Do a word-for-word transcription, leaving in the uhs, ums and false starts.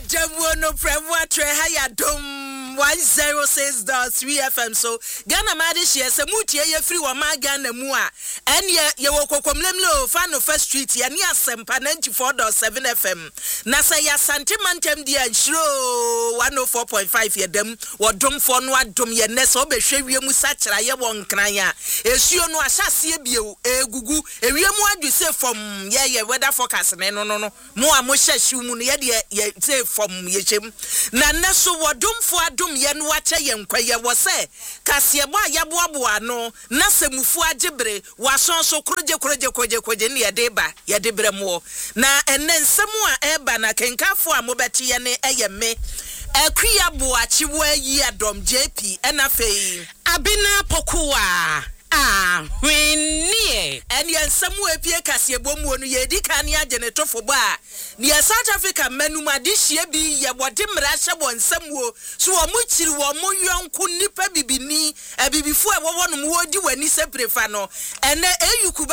Jamu no premwa tre haya dom one oh six point three F M so Ghana madi share se mutie ye free wa ma Ghana mu a ene ye wo kokomlemle fan of first street ye ne asempa ninety-four point seven F M na se ya santimantem dia nshiro one oh four point five ye dem wo dom fo no adom ye ne so be hwe mu sa kira ye won kran ya esuo no ahyase ebie egugu ewiem adwuse fom ye ye weather forecast ne no no no mo a mo hyehye mu no ye de ye say fom ye chem na ne so wo dom fo adom ye no acha ye nkwaye wo se kasebo ayaboaboa no na semufu agibre wason so kroje kroje kroje kroje ne ye de ba ye de bremo na enne nsemu a eba na kenkafo a mobeti ye ne eye me akuya boachi wo ayi adom J P enafei abina pokuwa ah winnie eni ensemu epie kasebo mu onu ye dika ne agene tofo ba ne South Africa manumade hie bi ye bode mra hye bo nsemu so wo mu kiri wo mu yonko nipa bibini abibifo e wo wo no mu odi wani se prefa no ene eyuku